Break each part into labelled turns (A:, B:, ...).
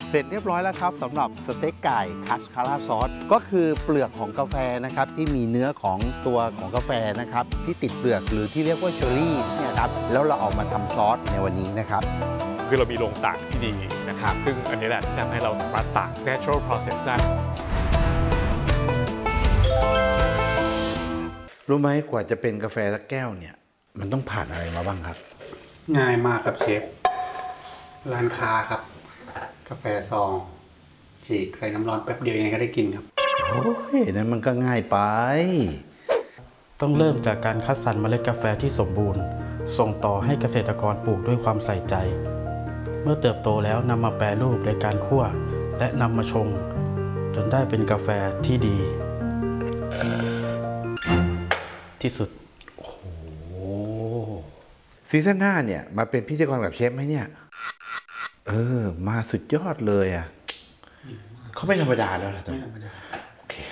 A: เสร็จเรียบร้อยแล้วครับสำหรับสเต็กไก่คัสคาร่าซอสก็คือเปลือกของกาแฟนะครับที่มีเนื้อของตัวของกาแฟนะครับที่ติดเปลือกหรือที่เรียกว่าเชอร์รี่เนี่ยครับแล้วเราเอามาทำซอสในวันนี้นะครับ
B: คือเรามีโรงตากที่ดีนะครับซึ่งอันนี้แหละที่ทำให้เราสามารถตาก natural process ได้
A: รู้ไหมกว่าจะเป็นกาแฟสักแก้วเนี่ยมันต้องผ่านอะไรมาบ้างครับ
C: ง่ายมากครับเชฟร้านค้าครับกาแฟซองฉีกใส่น้ำร้อนแป๊บเดียวยังไงก็ได้กินครับ
A: โอ้ยนั่นมันก็ง่ายไป
D: ต้องเริ่มจากการคัดสรรเมล็ดกาแฟที่สมบูรณ์ส่งต่อให้เกษตรกรปลูกด้วยความใส่ใจเมื่อเติบโตแล้วนำมาแปรรูปในการคั่วและนำมาชงจนได้เป็นกาแฟที่ดีที่สุด
A: โอ้โหซีซั่น5เนี่ยมาเป็นพิธีกรกับเชฟไหมเนี่ยมาสุดยอดเลยอ่ะเขาไม่ธรรมดาแล้วนะไม่ธรรมดาโอเค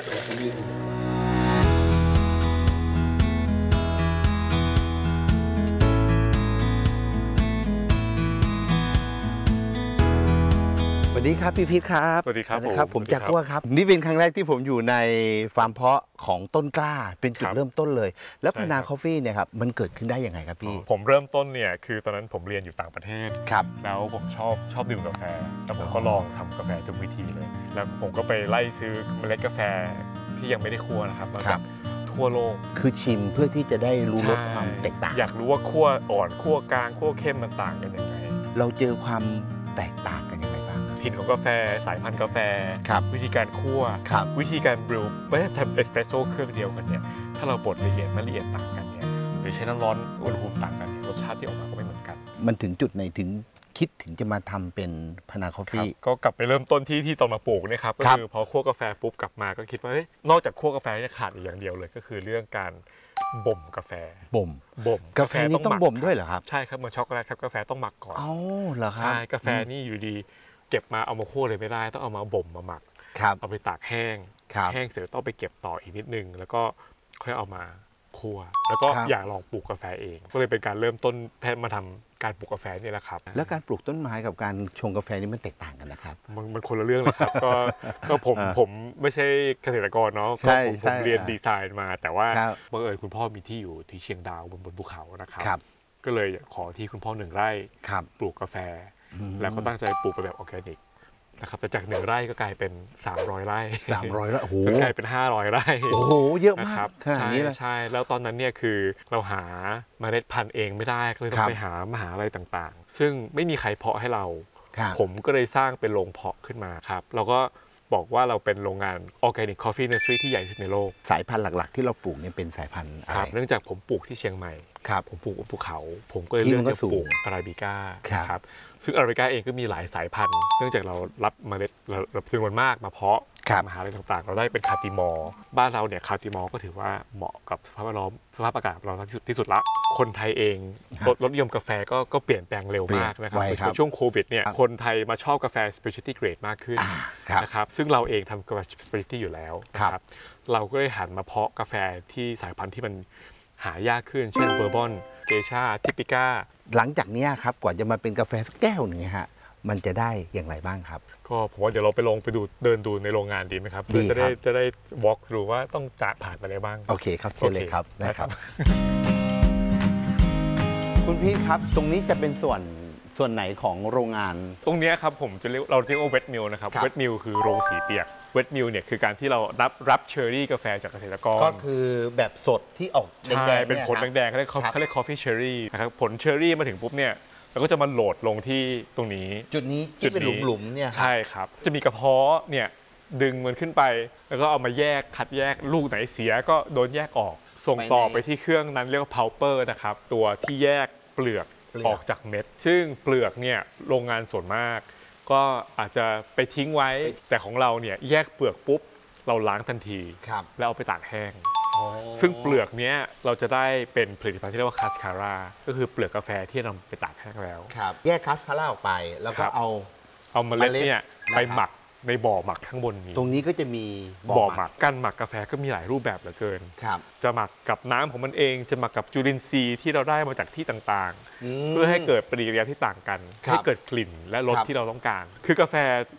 A: สวัสดีครับพี่พิษครับ
B: สวัสดีครับ
A: ผมจากกัวครับนี่เป็นครั้งแรกที่ผมอยู่ในฟาร์มเพาะของต้นกล้าเป็นจุดเริ่มต้นเลยแล้วพนาคอฟฟี่เนี่ยครับมันเกิดขึ้นได้ยังไงครับพี่
B: ผมเริ่มต้นเนี่ยคือตอนนั้นผมเรียนอยู่ต่างประเทศ
A: ครับ
B: แล้วผมชอบดื่มกาแฟแล้วผมก็ลองทำกาแฟทุกวิธีเลยแล้วผมก็ไปไล่ซื้อเมล็ดกาแฟที่ยังไม่ได้คั่วนะครับมาจากทั่วโลก
A: คือชิมเพื่อที่จะได้รู้รสความแตกต่าง
B: อยากรู้ว่าคั่วอ่อนคั่วกลางคั่วเข้มมันต่างกันยังไง
A: เราเจอความแตกต่างกันยังไงบ้าง
B: ถิ่นของกาแฟสายพันธุ์กาแฟวิธีการคั่ววิธีการบรูไม่ใช่ทำเอสเปรสโซ่เครื่องเดียวกันเนี่ยถ้าเราบดละเอียดต่างกันเนี่ยหรือใช้น้ำร้อนอุณหภูมิต่างกันรสชาติที่ออกมาก็ไม่เหมือนกัน
A: มันถึงจุดไหนถึงคิดถึงจะมาทำเป็นพนาคอฟฟี่
B: ก็กลับไปเริ่มต้นที่ตอนมาปลูกเนี่ยครับก็คือพอคั่วกาแฟปุ๊บกลับมาก็คิดว่านอกจากคั่วกาแฟเนี่ยขาดอีกอย่างเดียวเลยก็คือเรื่องการบ่มกาแฟ
A: บ่มกาแฟนี่ต้องบ่มด้วยเหรอครับ
B: ใช่ครับเหมือนช็อกโกแลตครับกาแฟต้องหมักก่อน
A: เหรอครับ
B: ใช่กาแฟนี่อยู่ดีเก็บมาเอามาคั่วเลยไม่ได้ต้องเอามาบ่มมาหมักเอาไปตากแห้งเสร็จต้องไปเก็บต่ออีกนิดนึงแล้วก็ค่อยเอามาคั่วแล้วก็อยากลองปลูกกาแฟเองก็เลยเป็นการเริ่มต้นแพทย์มาทำการปลูกกาแฟนี่แหละครับ
A: แล้วการปลูกต้นไม้กับการชงกาแฟนี่มันแตกต่างกันนะครับ
B: มันคนละเรื่องเลยครับก็ผมไม่ใช่เกษตรกรเนาะผมเรียนดีไซน์มาแต่ว่าบังเอิญคุณพ่อมีที่อยู่ที่เชียงดาวบนภูเขานะครับก็เลยขอที่คุณพ่อ1 ไร่ปลูกกาแฟแล้วก็ตั้งใจปลูกไปแบบออร์แกนิกนะครับแต่จาก1 ไร่ก็กลายเป็น300 ไร่
A: 300 ไร่โอ้โห
B: กลายเป็น500 ไร่
A: โอ้โหเยอะมากขนาดนี้เลย
B: ใช่แล้วตอนนั้นเนี่ยคือเราหาเมล็ดพันธุ์เองไม่ได้ก็เลยต้องไปหามหาลัยต่างๆซึ่งไม่มีใครเพาะให้เราผมก็เลยสร้างเป็นโรงเพาะขึ้นมาครับเราก็บอกว่าเราเป็นโรงงาน Organic Coffee Nursery ที่ใหญ่ที่สุดในโลก
A: สายพันธุ์หลักๆที่เราปลูกเนี่ยเป็นสายพันธุ์
B: ครับเนื่องจากผมปลูกที่เชียงใหม่ผมปลูกบนภูเขาผมก็เลยเลือกจะปลูกอาราบิก้าครับซึ่งอาราบิก้าเองก็มีหลายสายพันธุ์เนื่องจากเรารับเมล็ดเราจำนวนมากมาเพาะมหาลัยต่างๆเราได้เป็นคาติมอร์บ้านเราเนี่ยคาติมอร์ก็ถือว่าเหมาะกับสภาพแวดล้อมสภาพอากาศเราที่สุดละคนไทยเองรสนิยมกาแฟก็เปลี่ยนแปลงเร็วมากนะครับในช่วงโควิดเนี่ยคนไทยมาชอบกาแฟ specialty grade มากขึ้นนะครับซึ่งเราเองทำกาแฟ specialty อยู่แล้วครับเราก็เลยหันมาเพาะกาแฟที่สายพันธุ์ที่มันหายากขึ้นเช่นเบอร์บอนเกชาทิปิก้า
A: หลังจากนี้ครับกว่าจะมาเป็นกาแฟสักแก้วหนึ่งฮะมันจะได้อย่างไรบ้างครับ
B: ก็ผมว่าเดี๋ยวเราไปเดินดูในโรงงานดีไหมครับจะได้ walk through ว่าต้องผ่านไปอะไรบ้าง
A: โอเคครับเชิญเลยครับนะครับคุณพี่ครับตรงนี้จะเป็นส่วนไหนของโรงงาน
B: ตรงนี้ครับผมเราเรียกว่าเวทมิลนะครับเวทมิลคือโรงสีเปียกเวทมิลเนี่ยคือการที่เรารับเชอร์รี่กาแฟจากเกษตรกร
A: ก็คือแบบสดที่ออกแดงๆ
B: เป็นผลแดงๆเขาเรียกคอฟฟี่เชอร์รี่นะครับผลเชอร์รี่มาถึงปุ๊บเนี่ยเราก็จะมาโหลดลงที่ตรงนี้
A: จุดนี้ที่เป็นหลุมๆเนี่ย
B: ใช่ครับจะมีกระเพาะเนี่ยดึงมันขึ้นไปแล้วก็เอามาคัดแยกลูกไหนเสียก็โดนแยกออกส่งต่อไปที่เครื่องนั้นเรียกว่าพาวเปอร์นะครับตัวที่แยกเปลือกออกจากเม็ดซึ่งเปลือกเนี่ยโรงงานส่วนมากก็อาจจะไปทิ้งไว้แต่ของเราเนี่ยแยกเปลือกปุ๊บเราล้างทันทีแล้วเอาไปตากแห้งซึ่งเปลือกเนี้ยเราจะได้เป็นผลิตภัณฑ์ที่เรียกว่าคาสคาร่าก็คือเปลือกกาแฟที่นำไปตากแห้งแล้ว
A: แยกคาสคาร่าออกไปแล้วก็เอา
B: เมล็ดเนี่ยไปหมักในบ่อหมักข้างบนนี้
A: ตรงนี้ก็จะมี
B: บ่อหมักการหมักกาแฟก็มีหลายรูปแบบเหลือเกินจะหมักกับน้ำของมันเองจะหมักกับจุลินทรีย์ที่เราได้มาจากที่ต่างๆเพื่อให้เกิดปฏิกิริยาที่ต่างกันให้เกิดกลิ่นและรสที่เราต้องการคือกาแฟ